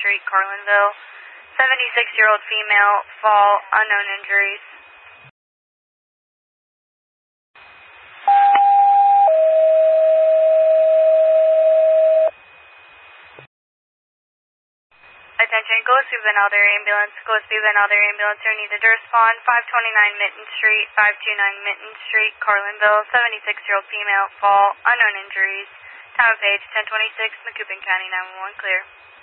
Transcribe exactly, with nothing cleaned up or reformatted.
Street, Carlinville. seventy-six-year-old female, fall, unknown injuries. Attention, Gillespie Benalder Ambulance, Gillespie Benalder Ambulance, who needed to respond, five twenty-nine Mitten Street, five twenty-nine Mitten Street, Carlinville, seventy-six-year-old female, fall, unknown injuries. Time of page ten twenty-six, Macoupin County nine one one, clear.